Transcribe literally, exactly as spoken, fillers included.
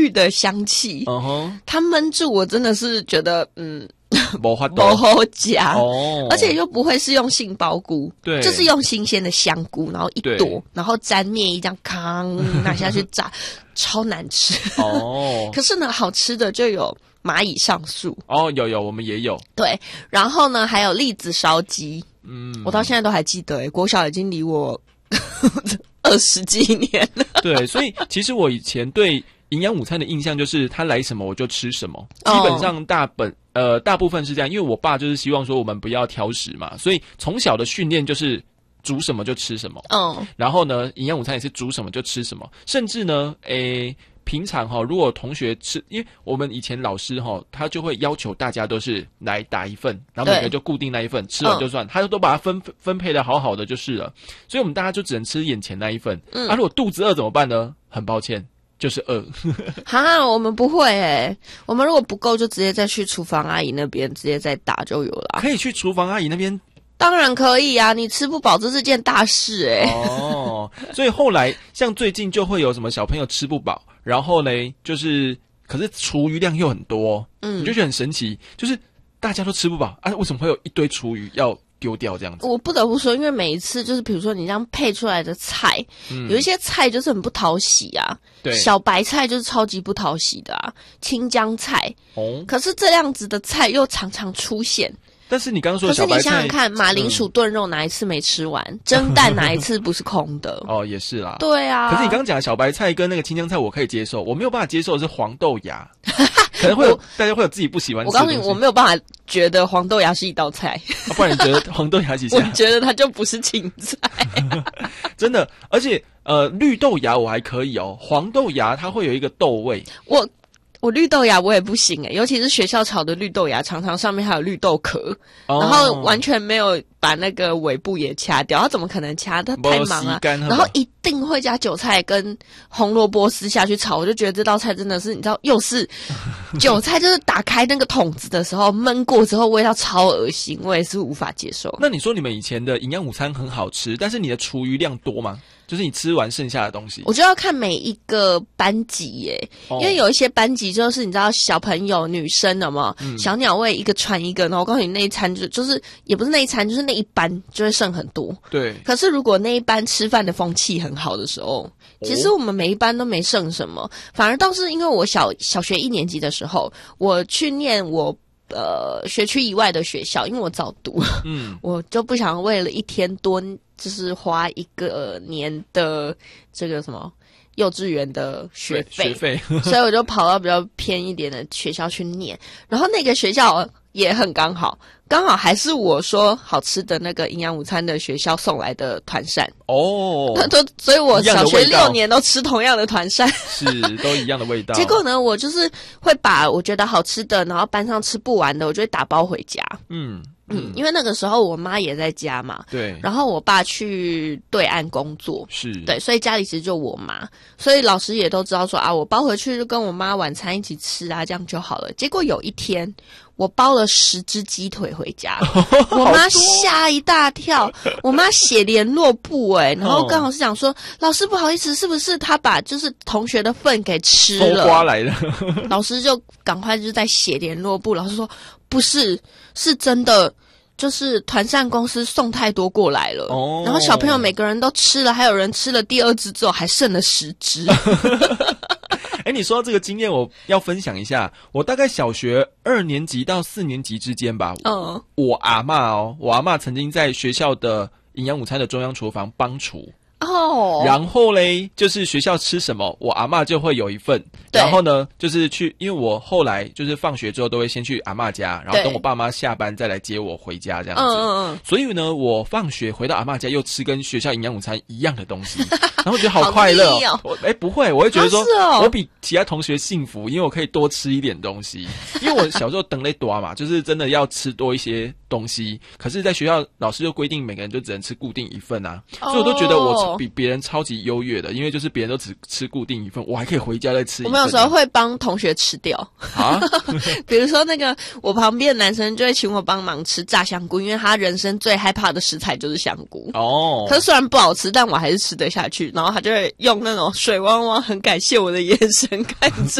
郁的香气，嗯哼，它焖住我真的是觉得嗯。 没法不好夹哦， 而且又不会是用杏鲍菇， 对， 就是用新鲜的香菇，然后一朵，然后沾面一这样康拿下去炸，超难吃哦。可是呢，好吃的就有蚂蚁上树哦，有有，我们也有。 对，然后呢还有栗子烧鸡，嗯，我到现在都还记得，诶，国小已经离我二十几年了。 对，所以其实我以前对营养午餐的印象就是他来什么我就吃什么，基本上大本。Oh. 呃，大部分是这样，因为我爸就是希望说我们不要挑食嘛，所以从小的训练就是煮什么就吃什么。嗯，然后呢，营养午餐也是煮什么就吃什么，甚至呢，诶，平常哈，如果同学吃，因为我们以前老师哈，他就会要求大家都是来打一份，然后每个就固定那一份，吃完就算，嗯、他都把它分分配的好好的就是了，所以我们大家就只能吃眼前那一份。嗯，啊，如果肚子饿怎么办呢？很抱歉。就是饿哈，我们不会诶、欸，我们如果不够就直接再去厨房阿姨那边直接再打就有了。 可以去厨房阿姨那边？ 当然可以啊，你吃不饱这是件大事诶、欸。 哦，所以后来像最近就会有什么小朋友吃不饱，然后呢就是可是厨余量又很多，嗯，你就觉得很神奇，就是大家都吃不饱啊，为什么会有一堆厨余要丢掉这样子？ 我不得不说，因为每一次就是比如说你这样配出来的菜，嗯、有一些菜就是很不讨喜啊。对，小白菜就是超级不讨喜的啊，青江菜。哦，可是这样子的菜又常常出现。 但是你刚刚说的小白菜， 可是你想想看，马铃薯炖肉哪一次没吃完？嗯、蒸蛋哪一次不是空的？ 哦，也是啦。 对啊。 可是你刚刚讲的小白菜跟那个青江菜，我可以接受，我没有办法接受的是黄豆芽。可能会有大家会有自己不喜欢吃的东西。 我告诉你，我没有办法觉得黄豆芽是一道菜。 啊、不然你觉得黄豆芽几下？ 我觉得它就不是青菜。 真的，而且呃，绿豆芽我还可以哦，黄豆芽它会有一个豆味。 我我绿豆芽我也不行诶，尤其是学校炒的绿豆芽，常常上面还有绿豆壳，哦、然后完全没有把那个尾部也掐掉，它怎么可能掐？它太忙了。然后一定会加韭菜跟红萝卜丝下去炒，我就觉得这道菜真的是，你知道，又是韭菜，就是打开那个桶子的时候焖过之后味道超恶心，我也是无法接受。 那你说你们以前的营养午餐很好吃，但是你的厨余量多吗？就是你吃完剩下的东西， 我就要看每一个班级耶，哦、因为有一些班级就是你知道小朋友女生的嘛，嗯、小鸟胃一个传一个，然后我告诉你那一餐就就是也不是那一餐，就是那一班就会剩很多。 对。 可是如果那一班吃饭的风气很好的时候，其实我们每一班都没剩什么，反而倒是因为我小小学一年级的时候，我去念我。呃，学区以外的学校，因为我早读，嗯，我就不想为了一天多，就是花一个年的这个什么幼稚园的学费， 学费， 所以我就跑到比较偏一点的学校去念。然后那个学校也很刚好，刚好还是我说好吃的那个营养午餐的学校送来的团扇哦，都所以我小学六年都吃同样的团扇， 是都一样的味道。 结果呢，我就是会把我觉得好吃的，然后班上吃不完的，我就会打包回家。嗯。嗯，因为那个时候我妈也在家嘛， 对， 然后我爸去对岸工作， 是对，所以家里其实就我妈，所以老师也都知道说啊，我包回去就跟我妈晚餐一起吃啊，这样就好了。结果有一天，我包了十只鸡腿回家，我妈吓一大跳，我妈写联络簿哎、欸，然后刚好是讲说，老师不好意思，是不是他把就是同学的份给吃了？ 搜刮来的， 老师就赶快就在写联络簿，老师说不是，是真的。就是团扇公司送太多过来了，哦、然后小朋友每个人都吃了，还有人吃了第二只之后还剩了十只。 哎、欸，你说到这个经验，我要分享一下。我大概小学二年级到四年级之间吧，嗯，我阿嬷哦，我阿嬷曾经在学校的营养午餐的中央厨房帮厨。哦，然后嘞，就是学校吃什么，我阿嬷就会有一份。然后呢，就是去，因为我后来就是放学之后都会先去阿嬷家，然后等我爸妈下班再来接我回家这样子。嗯嗯嗯。所以呢，我放学回到阿嬷家又吃跟学校营养午餐一样的东西，然后我觉得好快乐、哦。我哎、欸、不会，我会觉得说，啊哦、我比其他同学幸福，因为我可以多吃一点东西。因为我小时候等累多嘛，就是真的要吃多一些东西。可是，在学校老师就规定每个人就只能吃固定一份啊，哦、所以我都觉得我比别人超级优越的，因为就是别人都只吃固定一份，我还可以回家再吃一份。 我们有时候会帮同学吃掉啊，比如说那个我旁边的男生就会请我帮忙吃炸香菇，因为他人生最害怕的食材就是香菇哦。可是虽然不好吃，但我还是吃得下去。然后他就会用那种水汪汪、很感谢我的眼神看着